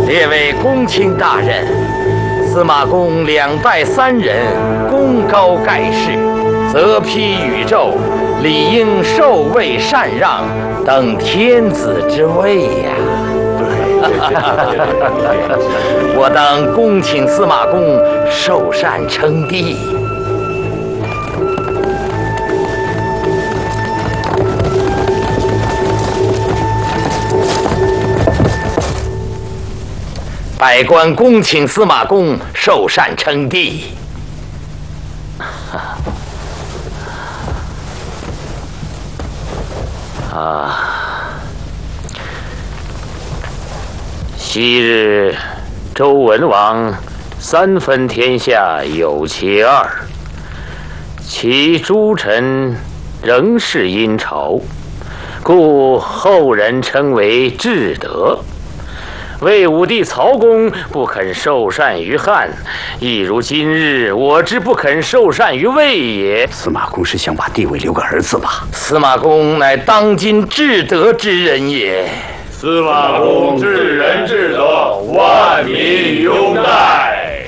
列位公卿大人，司马公2拜3人，功高盖世，泽披宇宙，理应受位禅让，等天子之位呀。我等恭请司马公受禅称帝。百官恭请司马公受禅称帝。昔日周文王3分天下有其2，其诸臣仍是殷朝，故后人称为至德。魏武帝曹公不肯受禅于汉，亦如今日我之不肯受禅于魏也。 司马公是想把地位留给儿子吧？ 司马公乃当今至德之人也。 司马公至仁至德，万民拥戴。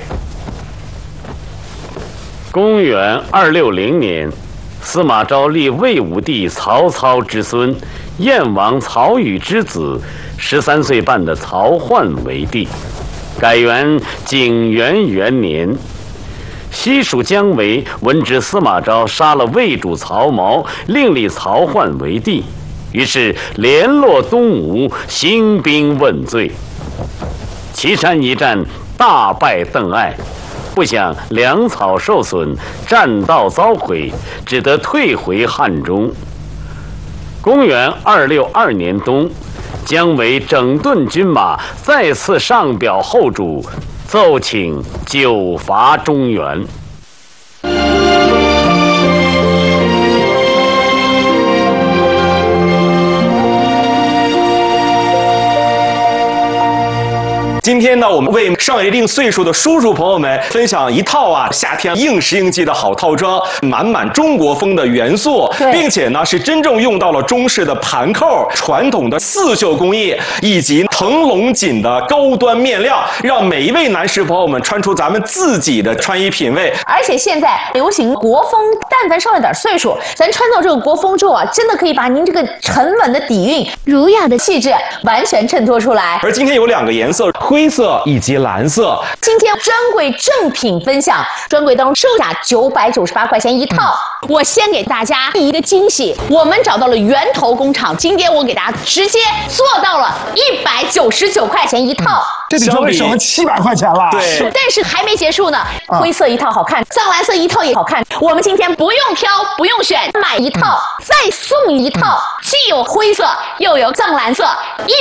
公元260年，司马昭立魏武帝曹操之孙，燕王曹宇之子13岁半的曹奂为帝，改元景元元年。西蜀姜维闻知司马昭杀了魏主曹髦，另立曹奂为帝，于是联络东吴，兴兵问罪。岐山一战大败邓艾，不想粮草受损，栈道遭毁，只得退回汉中。公元262年冬，姜维整顿军马，再次上表后主，奏请久伐中原。 今天呢，我们为上一定岁数的叔叔朋友们分享一套夏天应时应季的好套装，满满中国风的元素，并且呢是真正用到了中式的盘扣、传统的刺绣工艺以及腾龙锦的高端面料，让每一位男士朋友们穿出咱们自己的穿衣品味。 而且现在流行国风，但凡上了点岁数，咱穿到这个国风之后真的可以把您这个沉稳的底蕴、儒雅的气质完全衬托出来。 而今天有2个颜色。灰色以及蓝色。 今天专柜正品分享，专柜当中售价998块钱一套。我先给大家一个惊喜，我们找到了源头工厂，今天我给大家直接做到了199块钱一套。 这比专柜省了700块钱了。 对， 但是还没结束呢。灰色一套好看，藏蓝色一套也好看。我们今天不用挑，不用选，买一套再送一套，既有灰色又有藏蓝色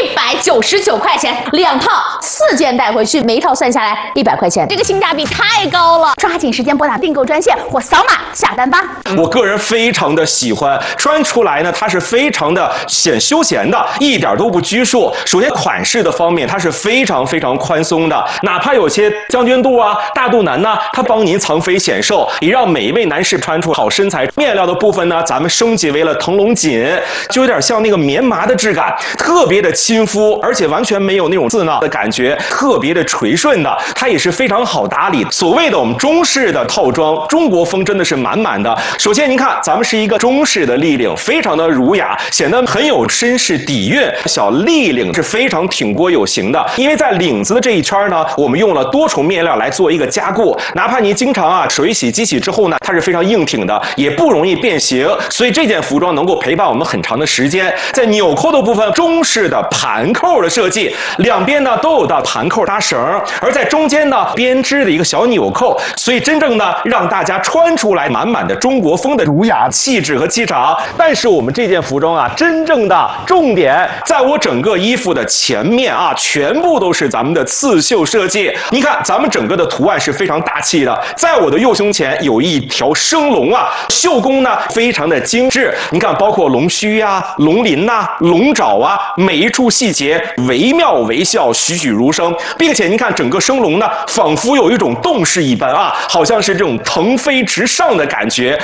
，199块钱2套，4件带回去，每一套算下来100块钱，这个性价比太高了！抓紧时间拨打订购专线或扫码下单吧。 我个人非常的喜欢，穿出来呢，它是非常的显休闲的，一点都不拘束。首先款式的方面，它是非常宽松的，哪怕有些将军肚大肚腩呢，它帮您藏肥显瘦，也让每一位男士穿出好身材。面料的部分呢，咱们升级为了腾龙锦，就有点像那个棉麻的质感，特别的亲肤，而且完全没有那种刺挠的感觉，特别的垂顺的，它也是非常好打理。所谓的我们中式的套装，中国风真的是满满的。首先您看，咱们是一个中式的立领，非常的儒雅，显得很有绅士底蕴。小立领是非常挺郭有型的，因为在领子的这一圈呢，我们用了多重面料来做一个加固，哪怕您经常水洗机洗之后呢，它是非常硬挺的，也不容易变形，所以这件服装能够陪伴我们很长的时间。在纽扣的部分，中式的盘扣的设计，两边呢都有的盘扣搭绳，而在中间呢编织的一个小纽扣，所以真正呢让大家穿出来满满的中国风的儒雅气质和气场。但是我们这件服装真正的重点在我整个衣服的前面全部都是咱们的刺绣设计。你看咱们整个的图案是非常大气的，在我的右胸前有一条生龙绣工呢非常的精致。你看包括龙须龙鳞龙爪每一处细节惟妙惟肖，栩栩如生，并且您看整个生龙呢仿佛有一种动势一般好像是这种腾飞直上的感觉，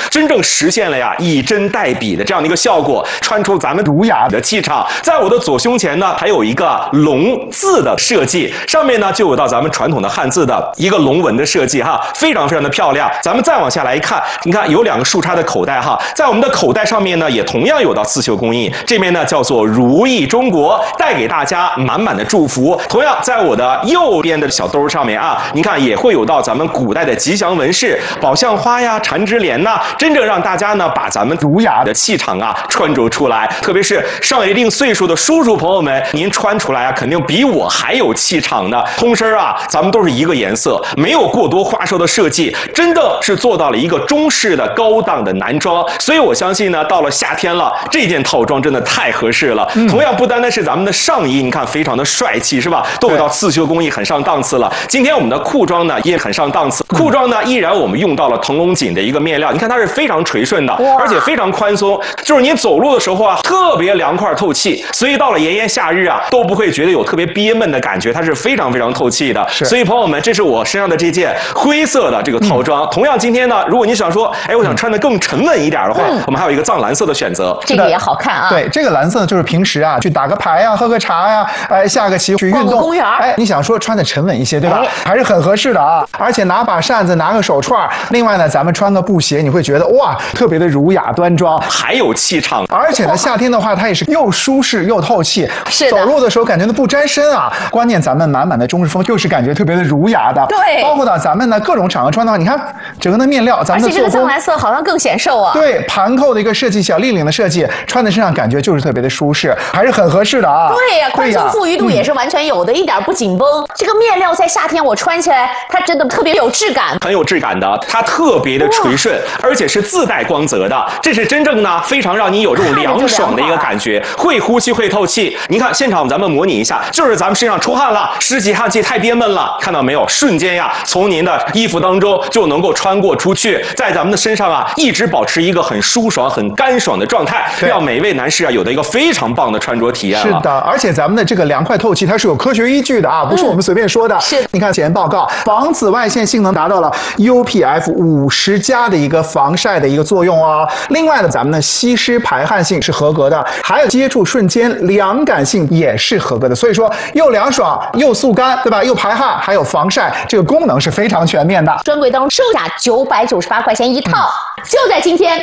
真正实现了呀以真代比的这样的一个效果，穿出咱们儒雅的气场。在我的左胸前呢，还有一个龙字的设计，上面呢就有到咱们传统的汉字的一个龙纹的设计哈，非常非常的漂亮。咱们再往下来看，你看有2个竖插的口袋哈，在我们的口袋上面呢，也同样有到刺绣工艺，这边呢叫做如意中国，带给大家满满的祝福。同样，在我的右边的小兜上面啊，你看也会有到咱们古代的吉祥纹饰，宝相花呀、缠枝莲呐，真正让大家呢把咱们儒雅的气场啊穿着出来。特别是上一定岁数的叔叔朋友们，您穿出来啊，肯定比我还有气场呢。通身啊，咱们都是一个颜色，没有过多花哨的设计，真正是做到了一个中式的高档的男装。所以我相信呢，到了夏天了，这件套装真的太合适了。同样不单单是咱们的上衣，你看非常的帅气，是吧？都有到刺绣工艺，很上档次了。今天我们的裤装呢也很上档次，裤装呢依然我们用到了腾龙锦的一个面料，你看它是非常垂顺的，而且非常宽松，就是您走路的时候啊，特别凉快透气。所以到了炎炎夏日啊，都不会觉得有特别憋闷的感觉，它是非常非常透气的。所以朋友们，这是我身上的这件灰色的这个套装。同样今天呢，如果你想说，哎，我想穿得更沉稳一点的话，我们还有一个藏蓝色的选择， 这个也好看啊。 对，这个蓝色就是平时啊去打个牌呀、喝个茶呀、下个棋去运动， 公园， 你想说穿的沉稳一些，对吧？还是很合适的啊。而且拿把扇子，拿个手串，另外呢，咱们穿个布鞋，你会觉得哇，特别的儒雅端庄， 还有气场。 而且呢，夏天的话，它也是又舒适又透气， 是走路的时候感觉都不沾身啊。关键咱们满满的中式风，就是感觉特别的儒雅的。 对， 包括到咱们呢各种场合穿的话，你看整个的面料，咱们的做工， 而且这个藏蓝色好像更显瘦啊。 对，盘扣的一个设计，小立领的设计，穿在身上感觉就是特别的舒适，还是很合适的啊。 对呀，宽松富裕度也是完全有的，一点不紧绷。这个面料在夏天我穿起来，它真的特别有质感， 很有质感的，它特别的垂顺，而且是自带光泽的，这是真正呢非常让你有这种凉爽的一个感觉，会呼吸会透气。您看现场咱们模拟一下，就是咱们身上出汗了，湿气汗气太憋闷了，看到没有？瞬间呀，从您的衣服当中就能够穿过出去，在咱们的身上啊一直保持一个很舒爽、很干爽的状态，让每位男士啊有的一个非常棒的穿着体验了。 是的，而且咱们的这个凉快透气，它是有科学依据的啊，不是我们随便说的。 是， 你看检验报告，防紫外线性能达到了 UPF 50+的一个防晒的一个作用哦。另外呢，咱们的吸湿排汗性是合格的，还有接触瞬间凉感性也是合格的。所以说，又凉爽又速干，对吧？又排汗，还有防晒，这个功能是非常全面的。 专柜当中售价998块钱一套，就在今天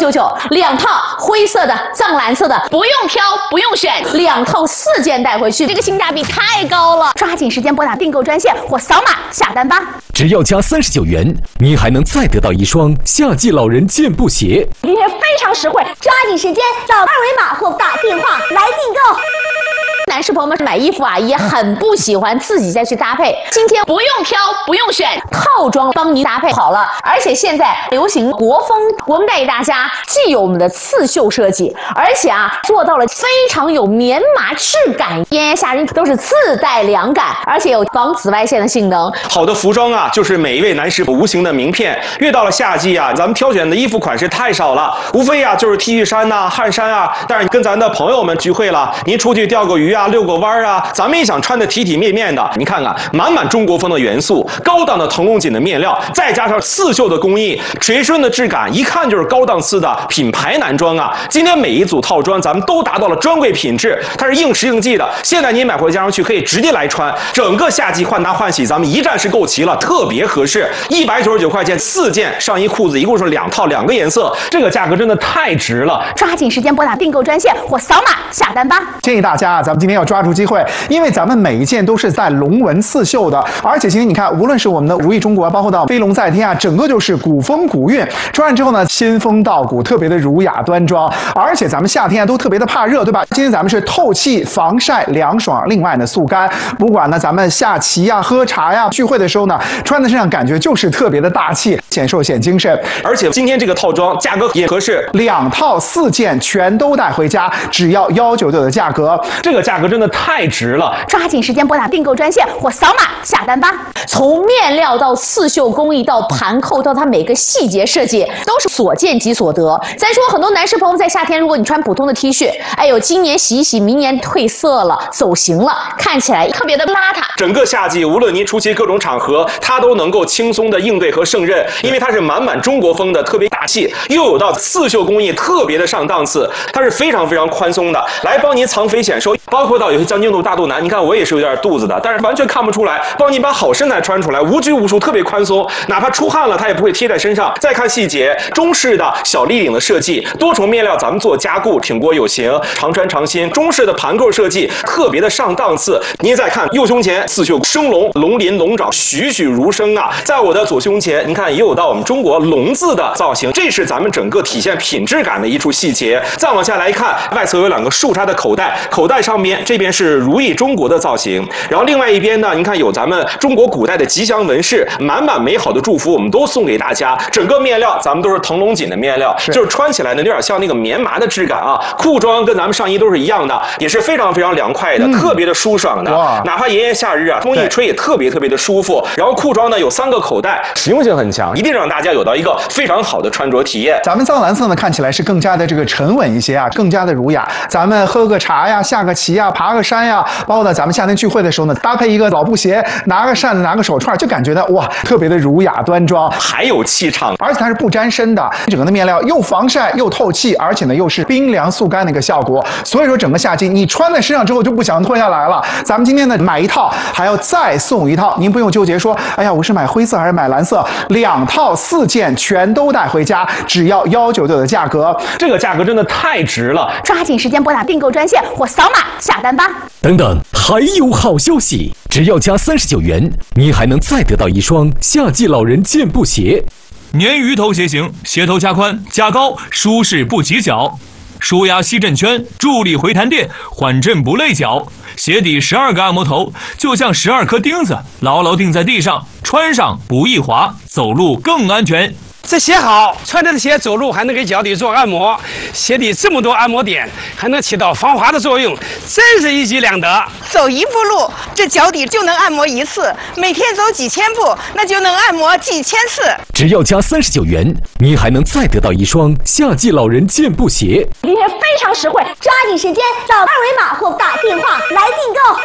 199，2套灰色的、藏蓝色的，不用挑，不用选，2套4件带回去，这个性价比太高了！抓紧时间拨打订购专线或扫码下单吧。 只要加39元，您还能再得到一双夏季老人健步鞋。 今天非常实惠，抓紧时间扫2维码或打电话来订购。 男士朋友们买衣服啊，也很不喜欢自己再去搭配。今天不用挑，不用选，套装帮您搭配好了。而且现在流行国风，我们带给大家既有我们的刺绣设计，而且啊做到了非常有棉麻质感，炎炎夏日都是自带凉感，而且有防紫外线的性能。 好的服装啊，就是每一位男士无形的名片。越到了夏季啊，咱们挑选的衣服款式太少了，无非啊就是 T 恤衫呐、汗衫啊。但是跟咱的朋友们聚会了，您出去钓个鱼啊、遛个弯啊，咱们也想穿得体体面面的。你看看，满满中国风的元素，高档的腾龙锦的面料，再加上刺绣的工艺，垂顺的质感，一看就是高档次的品牌男装啊。今天每一组套装咱们都达到了专柜品质，它是应时应季的。现在您买回家上去可以直接来穿，整个夏季换搭换洗咱们一站式购齐了，特别合适。199块钱4件上衣裤子，一共是2套2个颜色，这个价格真的太值了。 抓紧时间拨打订购专线或扫码下单吧。 建议大家啊，咱们今天要抓住机会，因为咱们每一件都是带龙纹刺绣的，而且今天你看，无论是我们的如意中国，包括到飞龙在天啊，整个就是古风古韵，穿上之后呢，仙风道骨，特别的儒雅端庄。而且咱们夏天啊都特别的怕热，对吧？今天咱们是透气、防晒、凉爽，另外呢速干。不管呢咱们下棋呀、喝茶呀、聚会的时候呢，穿在身上感觉就是特别的大气，显瘦显精神。 而且今天这个套装价格也合适， 2套4件全都带回家，只要199的价格。 这个价价格真的太值了， 抓紧时间拨打订购专线或扫码下单吧。从面料到刺绣工艺到盘扣到它每个细节设计，都是所见即所得。咱说很多男士朋友在夏天，如果你穿普通的 T 恤，哎呦，今年洗一洗，明年褪色了、走形了，看起来特别的邋遢。 整个夏季，无论您出席各种场合，它都能够轻松的应对和胜任，因为它是满满中国风的，特别大气，又有到刺绣工艺特别的上档次，它是非常非常宽松的，来帮您藏肥显瘦，包括到有些将军肚、大肚腩，你看我也是有点肚子的，但是完全看不出来，帮您把好身材穿出来，无拘无束，特别宽松，哪怕出汗了，它也不会贴在身上。再看细节，中式的小立领的设计，多重面料咱们做加固，挺过有型，常穿常新。中式的盘扣设计特别的上档次。您再看右胸前刺绣生龙、龙鳞、龙爪，栩栩如生啊！在我的左胸前，您看也有到我们中国龙字的造型，这是咱们整个体现品质感的一处细节。再往下来看，外侧有两个竖插的口袋，口袋上面这边是如意中国的造型，然后另外一边呢，您看有咱们中国古代的吉祥纹饰，满满美好的祝福，我们都送给大家。整个面料咱们都是腾龙锦的面料，就是穿起来呢有点像那个棉麻的质感啊。裤装跟咱们上衣都是一样的，也是非常非常凉快的，特别的舒爽的。哪怕炎炎夏日啊，风一吹也特别特别的舒服。然后裤装呢有3个口袋，实用性很强，一定让大家有到一个非常好的穿着体验。 咱们藏蓝色呢看起来是更加的这个沉稳一些啊，更加的儒雅。咱们喝个茶呀、下个棋呀、爬个山呀，包括呢咱们夏天聚会的时候呢，搭配一个老布鞋，拿个扇子、拿个手串，就感觉到哇，特别的儒雅端庄， 还有气场， 而且它是不沾身的。整个的面料又防晒又透气，而且呢又是冰凉速干的一个效果。所以说整个夏季你穿在身上之后就不想脱下来了。咱们今天呢买一套还要再送一套，您不用纠结说，哎呀，我是买灰色还是买蓝色，2套4件全都带回家，只要199的价格， 这个价格真的太值了。 抓紧时间拨打订购专线或扫码下单吧。 等等，还有好消息！只要加39元，你还能再得到一双夏季老人健步鞋。 鲶鱼头鞋型，鞋头加宽加高，舒适不挤脚，舒压吸震圈，助力回弹垫，缓震不累脚。鞋底12个按摩头，就像12颗钉子，牢牢钉在地上，穿上不易滑，走路更安全。 这鞋好，穿着的鞋走路还能给脚底做按摩，鞋底这么多按摩点，还能起到防滑的作用，真是一举两得。 走一步路，这脚底就能按摩1次，每天走几千步，那就能按摩几千次。 只要加39元，你还能再得到一双夏季老人健步鞋。 今天非常实惠，抓紧时间扫2维码或打电话来订购。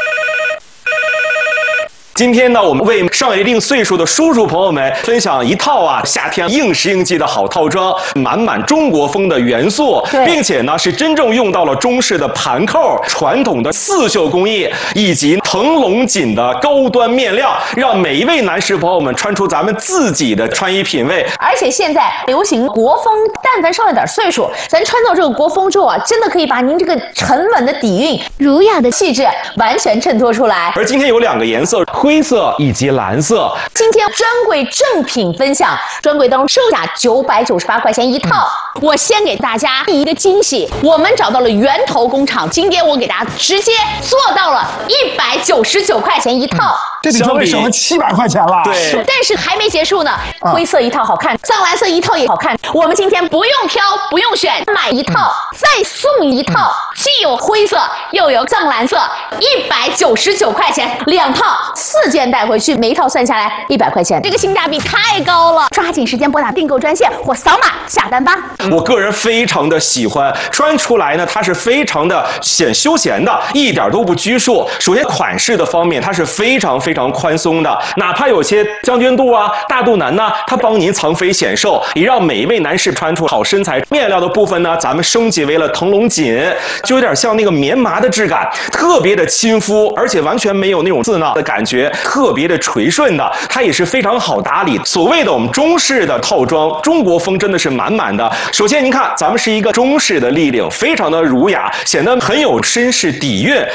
今天呢，我们为上一定岁数的叔叔朋友们分享一套夏天应时应季的好套装，满满中国风的元素，并且呢是真正用到了中式的盘扣、传统的刺绣工艺以及腾龙锦的高端面料，让每一位男士朋友们穿出咱们自己的穿衣品味。 而且现在流行国风，但咱上了点岁数，咱穿到这个国风之后啊，真的可以把您这个沉稳的底蕴、儒雅的气质完全衬托出来。 而今天有2个颜色，灰色以及蓝色。 今天专柜正品分享，专柜当中售价998块钱一套。我先给大家第一个惊喜，我们找到了源头工厂，今天我给大家直接做到了199块钱一套。 这比专柜省了700块钱了。 对， 但是还没结束呢。灰色一套好看，藏蓝色一套也好看。我们今天不用挑，不用选，买一套再送一套，既有灰色又有藏蓝色，199块钱2套，4件带回去，每一套算下来100块钱，这个性价比太高了。抓紧时间拨打订购专线或扫码下单吧。 我个人非常的喜欢，穿出来呢，它是非常的显休闲的，一点都不拘束。首先款式的方面，它是非常非常宽松的，哪怕有些将军肚啊、大肚腩呢，它帮您藏肥显瘦，也让每一位男士穿出好身材。面料的部分呢，咱们升级为了腾龙锦，就有点像那个棉麻的质感，特别的亲肤，而且完全没有那种刺挠的感觉，特别的垂顺的，它也是非常好打理。所谓的我们中式的套装，中国风真的是满满的。首先您看，咱们是一个中式的立领，非常的儒雅，显得很有绅士底蕴。